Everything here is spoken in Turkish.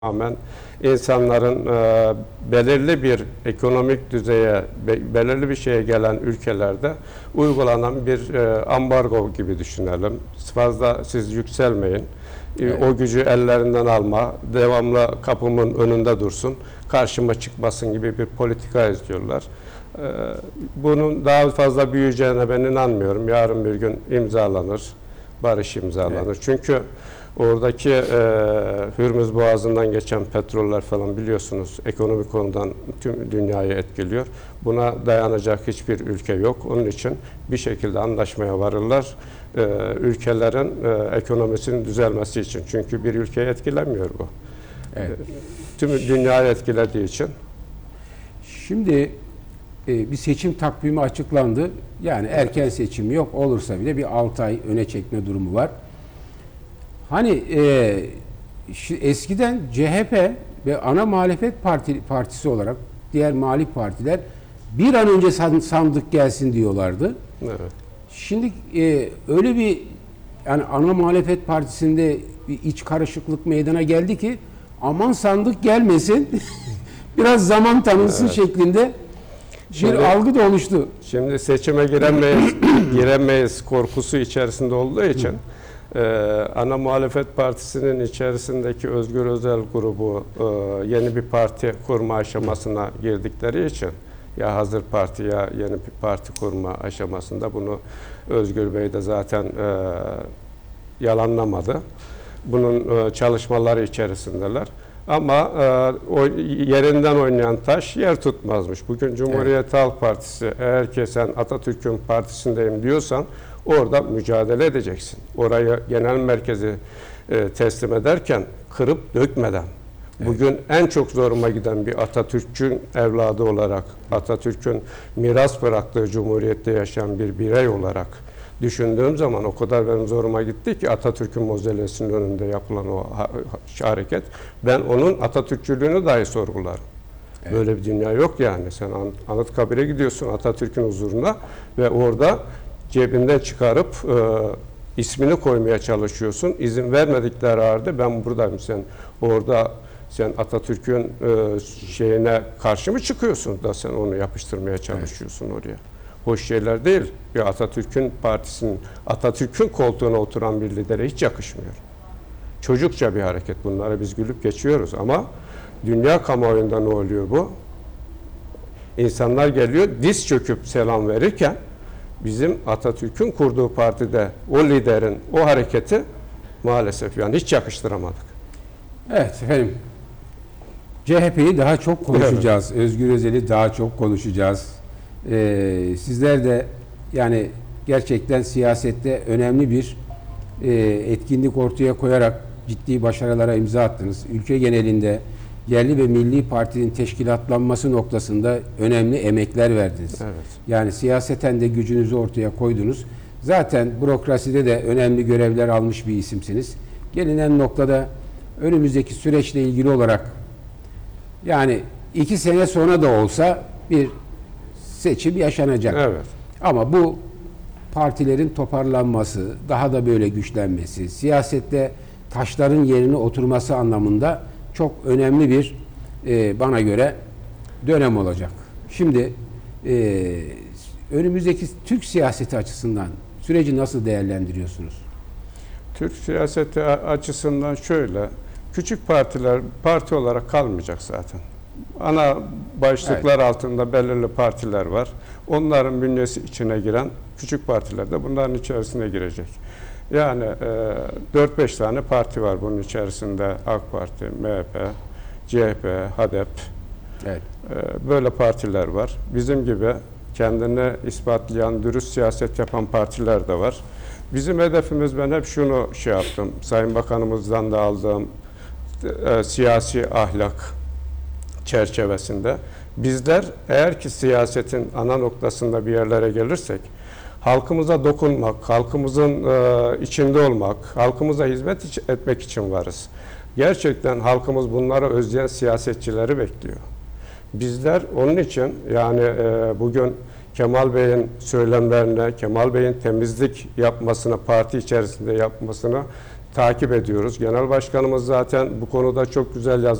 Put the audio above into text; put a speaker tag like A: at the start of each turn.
A: Rağmen insanların belirli bir ekonomik düzeye, belirli bir şeye gelen ülkelerde uygulanan bir ambargo gibi düşünelim. Fazla siz yükselmeyin. Evet. O gücü ellerinden alma, devamlı kapımın önünde dursun, karşıma çıkmasın gibi bir politika izliyorlar. Bunun daha fazla büyüyeceğine ben inanmıyorum. Yarın bir gün imzalanır, barış imzalanır. Evet. Çünkü oradaki Hürmüz Boğazı'ndan geçen petroller falan biliyorsunuz ekonomik konudan tüm dünyayı etkiliyor. Buna dayanacak hiçbir ülke yok. Onun için bir şekilde anlaşmaya varırlar. Ülkelerin ekonomisinin düzelmesi için. Çünkü bir ülkeyi etkilemiyor bu. Evet. Tüm dünyayı etkilediği için.
B: Şimdi bir seçim takvimi açıklandı. Yani erken seçim yok. Olursa bile bir 6 ay öne çekme durumu var. Hani eskiden CHP ve ana muhalefet partisi olarak diğer muhalif partiler bir an önce sandık gelsin diyorlardı. Evet. Şimdi öyle bir yani ana muhalefet partisinde bir iç karışıklık meydana geldi ki aman sandık gelmesin biraz zaman tanınsın evet. şeklinde bir algı da oluştu.
A: Şimdi seçime giremeyiz korkusu içerisinde olduğu için ana muhalefet partisinin içerisindeki Özgür Özel grubu yeni bir parti kurma aşamasına girdikleri için ya hazır parti ya yeni bir parti kurma aşamasında bunu Özgür Bey de zaten yalanlamadı. Bunun çalışmaları içerisindeler. Ama o yerinden oynayan taş yer tutmazmış. Bugün Cumhuriyet evet. Halk Partisi eğer ki sen Atatürk'ün partisindeyim diyorsan orada mücadele edeceksin. Orayı genel merkezi teslim ederken kırıp dökmeden. Evet. Bugün en çok zoruma giden bir Atatürk'ün evladı olarak, Atatürk'ün miras bıraktığı cumhuriyette yaşayan bir birey olarak düşündüğüm zaman o kadar benim zoruma gitti ki Atatürk'ün mozolesinin önünde yapılan o hareket. Ben onun Atatürkçülüğünü dahi sorgularım. Evet. Böyle bir dünya yok yani. Sen Anıtkabir'e gidiyorsun Atatürk'ün huzuruna ve orada cebinden çıkarıp ismini koymaya çalışıyorsun. İzin vermedikleri halde ben buradayım. Sen Atatürk'ün şeyine karşı mı çıkıyorsun da sen onu yapıştırmaya çalışıyorsun evet. oraya. Hoş şeyler değil. Bir Atatürk'ün partisinin, Atatürk'ün koltuğuna oturan bir lidere hiç yakışmıyor. Çocukça bir hareket. Bunlara biz gülüp geçiyoruz ama dünya kamuoyunda ne oluyor bu? İnsanlar geliyor diz çöküp selam verirken bizim Atatürk'ün kurduğu partide o liderin o hareketi maalesef yani hiç yakıştıramadık.
B: Evet efendim. CHP'yi daha çok konuşacağız. Evet. Özgür Özel'i daha çok konuşacağız. Sizler de yani gerçekten siyasette önemli bir etkinlik ortaya koyarak ciddi başarılara imza attınız. Ülke genelinde yerli ve milli partinin teşkilatlanması noktasında önemli emekler verdiniz. Evet. Yani siyaseten de gücünüzü ortaya koydunuz. Zaten bürokraside de önemli görevler almış bir isimsiniz. Gelinen noktada önümüzdeki süreçle ilgili olarak yani 2 sene sonra da olsa bir seçim yaşanacak. Evet. Ama bu partilerin toparlanması, daha da böyle güçlenmesi, siyasette taşların yerine oturması anlamında çok önemli bir bana göre dönem olacak. Şimdi önümüzdeki Türk siyaseti açısından süreci nasıl değerlendiriyorsunuz?
A: Türk siyaseti açısından şöyle, küçük partiler parti olarak kalmayacak zaten. Ana başlıklar evet. altında belirli partiler var. Onların bünyesi içine giren küçük partiler de bunların içerisine girecek. Yani 4-5 tane parti var bunun içerisinde. AK Parti, MHP, CHP, HDP. Evet. Böyle partiler var. Bizim gibi kendini ispatlayan, dürüst siyaset yapan partiler de var. Bizim hedefimiz ben hep şunu yaptım. Sayın Bakanımızdan da aldığım siyasi ahlak çerçevesinde. Bizler eğer ki siyasetin ana noktasında bir yerlere gelirsek halkımıza dokunmak, halkımızın içinde olmak, halkımıza hizmet etmek için varız. Gerçekten halkımız bunları özleyen siyasetçileri bekliyor. Bizler onun için yani bugün Kemal Bey'in söylemlerine, Kemal Bey'in temizlik yapmasına, parti içerisinde yapmasına takip ediyoruz. Genel Başkanımız zaten bu konuda çok güzel